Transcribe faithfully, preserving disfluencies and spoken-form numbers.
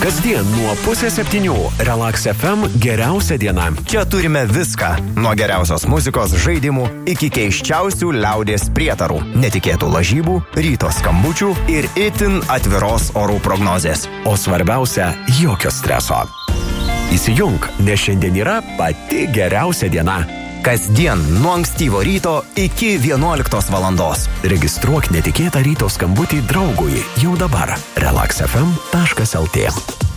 Kasdien nuo pusės septynių Relax F M geriausia diena. Čia turime viską. Nuo geriausios muzikos, žaidimų iki keiščiausių liaudės prietarų, netikėtų lažybų, ryto skambučių ir itin atviros orų prognozės. O svarbiausia, jokio streso. Įsijunk, nes šiandien yra pati geriausia diena. Kasdien nuo ankstyvo ryto iki vienuoliktos valandos. Registruok netikėtą ryto skambutį draugui jau dabar. relax f m taškas l t